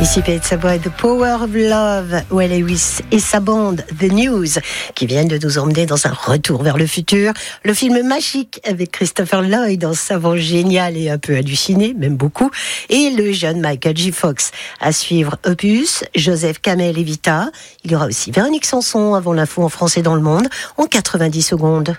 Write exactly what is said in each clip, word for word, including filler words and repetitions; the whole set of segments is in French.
Ici Pays de Savoie, The Power of Love, Will Lewis et sa bande The News, qui viennent de nous emmener dans un retour vers le futur. Le film magique avec Christopher Lloyd, un savant génial et un peu halluciné, même beaucoup, et le jeune Michael J. Fox. À suivre Opus, Joseph Kamel et Vita. Il y aura aussi Véronique Sanson avant l'info en français dans le monde, en quatre-vingt-dix secondes.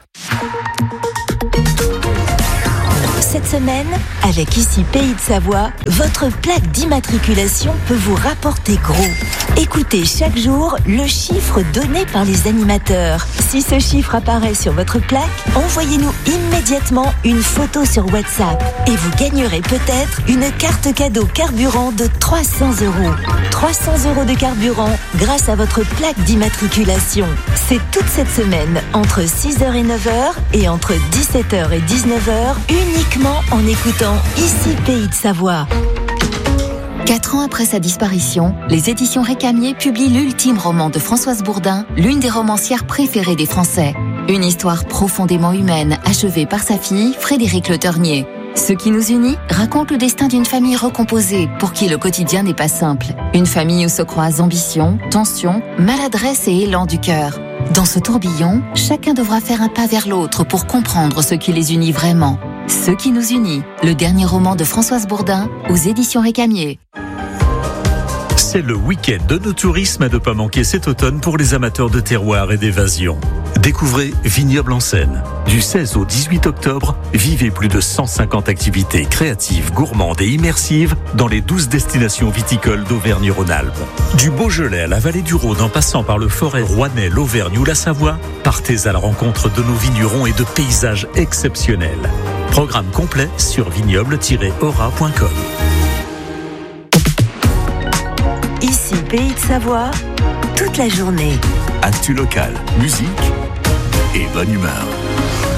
Cette semaine, avec Ici Pays de Savoie, votre plaque d'immatriculation peut vous rapporter gros. Écoutez chaque jour le chiffre donné par les animateurs. Si ce chiffre apparaît sur votre plaque, envoyez-nous immédiatement une photo sur WhatsApp et vous gagnerez peut-être une carte cadeau carburant de trois cents euros. trois cents euros de carburant grâce à votre plaque d'immatriculation. C'est toute cette semaine, entre six heures et neuf heures et entre dix-sept heures et dix-neuf heures, uniquement en écoutant Ici Pays de Savoie. Quatre ans après sa disparition, les éditions Récamier publient l'ultime roman de Françoise Bourdin, l'une des romancières préférées des Français. Une histoire profondément humaine, achevée par sa fille, Frédérique Le Ternier. Ce qui nous unit raconte le destin d'une famille recomposée, pour qui le quotidien n'est pas simple. Une famille où se croisent ambition, tension, maladresse et élan du cœur. Dans ce tourbillon, chacun devra faire un pas vers l'autre pour comprendre ce qui les unit vraiment. Ce qui nous unit, le dernier roman de Françoise Bourdin aux éditions Récamier. C'est le week-end de nos tourismes à ne pas manquer cet automne pour les amateurs de terroir et d'évasion. Découvrez Vignoble en Seine. Du seize au dix-huit octobre, vivez plus de cent cinquante activités créatives, gourmandes et immersives dans les douze destinations viticoles d'Auvergne-Rhône-Alpes. Du Beaujolais à la vallée du Rhône en passant par le Forez rouennais, l'Auvergne ou la Savoie, partez à la rencontre de nos vignerons et de paysages exceptionnels. Programme complet sur vignoble tiret aura point com. Ici Pays de Savoie, toute la journée. Actu locale, musique et bonne humeur.